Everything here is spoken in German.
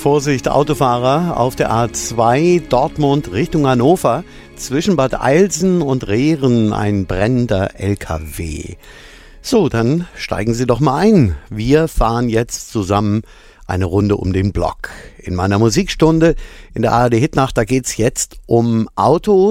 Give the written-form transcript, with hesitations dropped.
Vorsicht, Autofahrer auf der A2 Dortmund Richtung Hannover. Zwischen Bad Eilsen und Rehren ein brennender LKW. So, dann steigen Sie doch mal ein. Wir fahren jetzt zusammen eine Runde um den Block. In meiner Musikstunde in der ARD Hitnacht, da geht's jetzt um Autos.